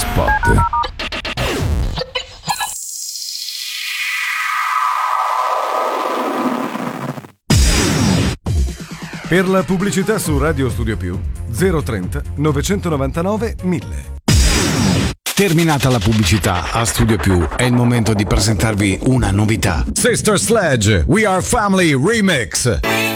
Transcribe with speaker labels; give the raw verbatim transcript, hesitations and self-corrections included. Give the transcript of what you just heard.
Speaker 1: Spot.
Speaker 2: Per la pubblicità su Radio Studio Più zero trenta novecentonovantanove mille.
Speaker 1: Terminata la pubblicità a Studio Più, è il momento di presentarvi una novità.
Speaker 3: Sister Sledge, We Are Family Remix.